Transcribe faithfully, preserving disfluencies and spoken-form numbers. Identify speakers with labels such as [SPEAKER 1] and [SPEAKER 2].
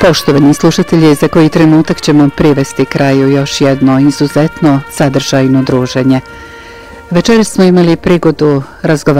[SPEAKER 1] Poštovani slušatelji, za koji trenutak ćemo privesti kraju još jedno izuzetno sadržajno druženje. Večeras smo imali prigodu razgovarati